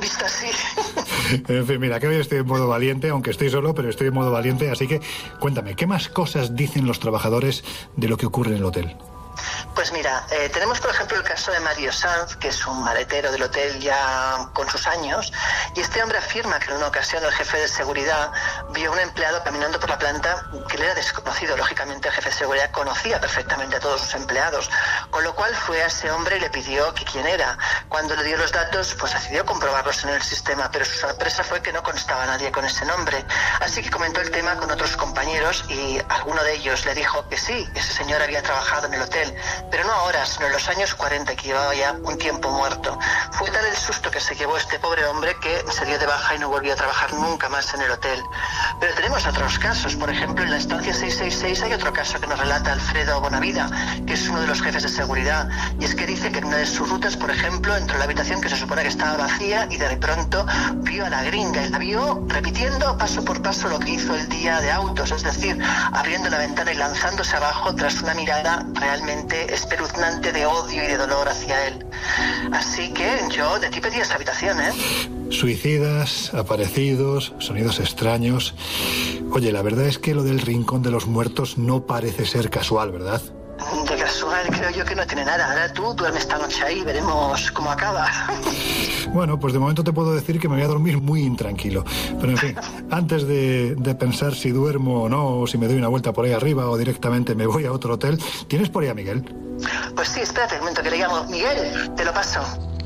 Visto así. En fin, mira, que hoy estoy en modo valiente, aunque estoy solo, pero estoy en modo valiente, así que cuéntame, ¿qué más cosas dicen los trabajadores de lo que ocurre en el hotel? Pues mira, tenemos por ejemplo el caso de Mario Sanz, que es un maletero del hotel ya con sus años, y este hombre afirma que en una ocasión el jefe de seguridad vio a un empleado caminando por la planta que le era desconocido. Lógicamente el jefe de seguridad conocía perfectamente a todos sus empleados, con lo cual fue a ese hombre y le pidió que quién era. Cuando le dio los datos, pues decidió comprobarlos en el sistema, pero su sorpresa fue que no constaba nadie con ese nombre. Así que comentó el tema con otros compañeros y alguno de ellos le dijo que sí, ese señor había trabajado en el hotel, pero no ahora, sino en los años 40, que llevaba ya un tiempo muerto. Fue tal el susto que se llevó este pobre hombre que se dio de baja y no volvió a trabajar nunca más en el hotel. Pero tenemos otros casos. Por ejemplo, en la estancia 666 hay otro caso que nos relata Alfredo Bonavida, que es uno de los jefes de seguridad, y es que dice que en una de sus rutas, por ejemplo, entró en la habitación que se supone que estaba vacía y de pronto vio a la gringa y la vio repitiendo paso por paso lo que hizo el día de autos, es decir, abriendo la ventana y lanzándose abajo tras una mirada realmente espeluznante de odio y de dolor hacia él. Así que yo de ti pedí esa habitación, ¿eh? Suicidas, aparecidos, sonidos extraños. Oye, la verdad es que lo del rincón de los muertos no parece ser casual, ¿verdad? De casual creo yo que no tiene nada. Ahora tú duermes esta noche ahí y veremos cómo acaba. Bueno, pues de momento te puedo decir que me voy a dormir muy intranquilo. Pero en fin, antes de pensar si duermo o no, o si me doy una vuelta por ahí arriba o directamente me voy a otro hotel, ¿tienes por ahí a Miguel? Pues sí, espérate un momento que le llamo. Miguel, te lo paso.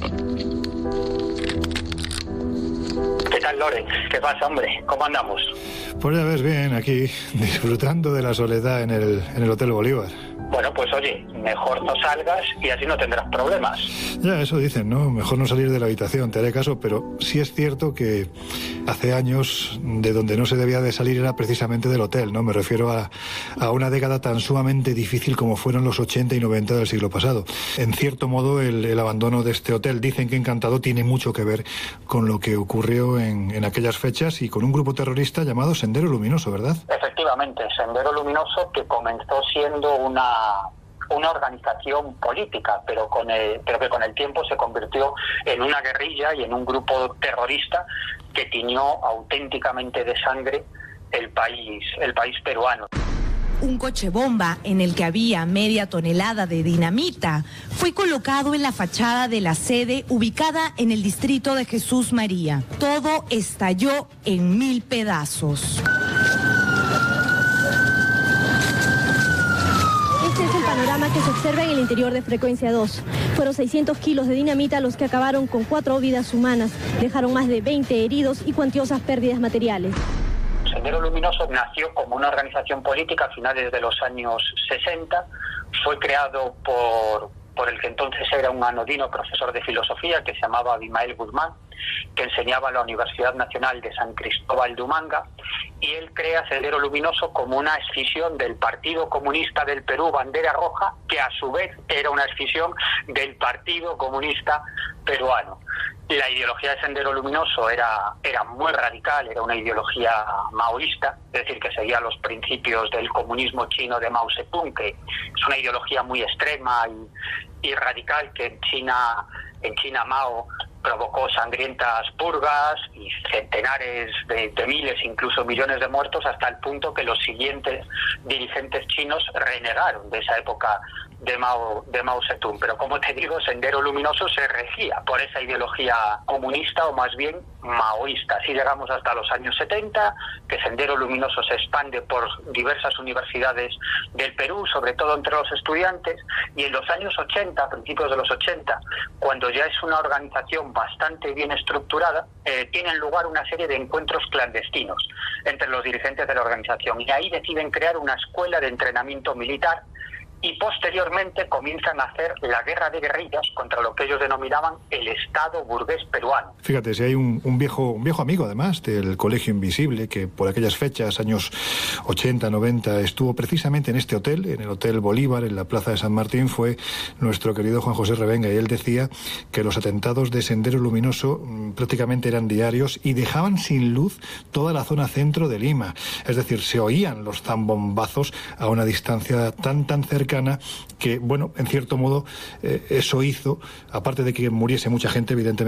¿Qué tal, Loren? ¿Qué pasa, hombre? ¿Cómo andamos? Pues ya ves, bien, aquí, disfrutando de la soledad en el Hotel Bolívar. Bueno, pues oye, mejor no salgas y así no tendrás problemas. Ya, eso dicen, ¿no? Mejor no salir de la habitación, te haré caso, pero sí es cierto que hace años de donde no se debía de salir era precisamente del hotel, ¿no? Me refiero a una década tan sumamente difícil como fueron los 80 y 90 del siglo pasado. En cierto modo, el abandono de este hotel, dicen que Encantado, tiene mucho que ver con lo que ocurrió en aquellas fechas y con un grupo terrorista llamado Sendero Luminoso, ¿verdad? Efectivamente, Sendero Luminoso, que comenzó siendo una organización política, pero que con el tiempo se convirtió en una guerrilla y en un grupo terrorista que tiñó auténticamente de sangre el país peruano. Un coche bomba en el que había media tonelada de dinamita fue colocado en la fachada de la sede ubicada en el distrito de Jesús María. Todo estalló en 1000 pedazos. Este es el panorama que se observa en el interior de Frecuencia 2. Fueron 600 kilos de dinamita los que acabaron con 4 vidas humanas, dejaron más de 20 heridos y cuantiosas pérdidas materiales. Sendero Luminoso nació como una organización política a finales de los años 60, fue creado por el que entonces era un anodino profesor de filosofía que se llamaba Abimael Guzmán, que enseñaba en la Universidad Nacional de San Cristóbal de Humanga, y él crea Sendero Luminoso como una escisión del Partido Comunista del Perú, Bandera Roja, que a su vez era una escisión del Partido Comunista Peruano. La ideología de Sendero Luminoso era muy radical, era una ideología maoísta, es decir, que seguía los principios del comunismo chino de Mao Zedong, que es una ideología muy extrema y radical, que en China Mao provocó sangrientas purgas y centenares de miles, incluso millones de muertos, hasta el punto que los siguientes dirigentes chinos renegaron de esa época de Mao Zedong. Pero como te digo, Sendero Luminoso se regía por esa ideología comunista o más bien maoísta. Así llegamos hasta los años 70, que Sendero Luminoso se expande por diversas universidades del Perú, sobre todo entre los estudiantes, y en los años 80, a principios de los 80, cuando ya es una organización bastante bien estructurada, tienen lugar una serie de encuentros clandestinos entre los dirigentes de la organización, y ahí deciden crear una escuela de entrenamiento militar y posteriormente comienzan a hacer la guerra de guerrillas contra lo que ellos denominaban el Estado burgués peruano. Fíjate, si hay un viejo amigo además del Colegio Invisible, que por aquellas fechas, años 80, 90, estuvo precisamente en este hotel, en el Hotel Bolívar, en la Plaza de San Martín, fue nuestro querido Juan José Revenga, y él decía que los atentados de Sendero Luminoso prácticamente eran diarios y dejaban sin luz toda la zona centro de Lima. Es decir, se oían los zambombazos a una distancia tan cercana que, bueno, en cierto modo, eso hizo, aparte de que muriese mucha gente, evidentemente,